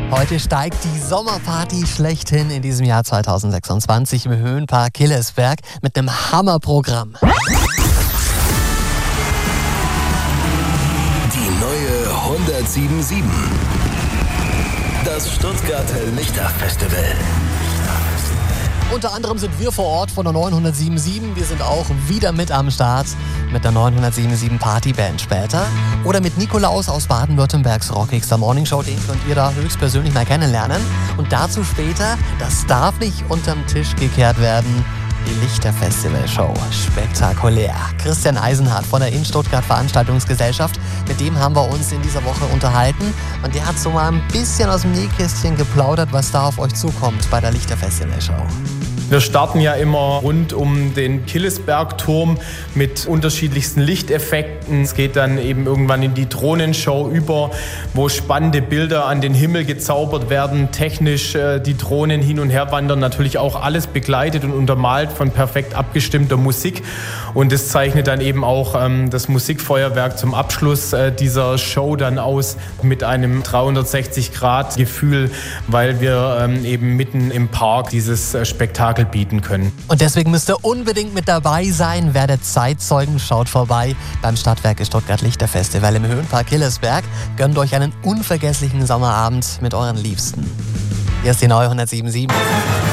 Heute steigt die Sommerparty schlechthin in diesem Jahr 2026 im Höhenpark Killesberg mit einem Hammerprogramm. Die neue 1077. Das Stuttgarter Lichterfestival. Unter anderem sind wir vor Ort von der 977. Wir sind auch wieder mit am Start mit der 977 Partyband später. Oder mit Nikolaus aus Baden-Württembergs Rockigster Morningshow. Den könnt ihr da höchstpersönlich mal kennenlernen. Und dazu später, das darf nicht unterm Tisch gekehrt werden, die Lichterfestival-Show. Spektakulär. Christian Eisenhardt von der In Stuttgart Veranstaltungsgesellschaft, mit dem haben wir uns in dieser Woche unterhalten. Und der hat so mal ein bisschen aus dem Nähkästchen geplaudert, was da auf euch zukommt bei der Lichterfestival-Show. Wir starten ja immer rund um den Killesbergturm mit unterschiedlichsten Lichteffekten. Es geht dann eben irgendwann in die Drohnenshow über, wo spannende Bilder an den Himmel gezaubert werden, technisch die Drohnen hin und her wandern, natürlich auch alles begleitet und untermalt von perfekt abgestimmter Musik. Und das zeichnet dann eben auch das Musikfeuerwerk zum Abschluss dieser Show dann aus mit einem 360-Grad-Gefühl, weil wir eben mitten im Park dieses Spektakel bieten können. Und deswegen müsst ihr unbedingt mit dabei sein. Werdet Zeitzeugen, schaut vorbei beim Stadtwerke Stuttgart Lichterfestival im Höhenpark Killesberg. Gönnt euch einen unvergesslichen Sommerabend mit euren Liebsten. Hier ist die neue 1077.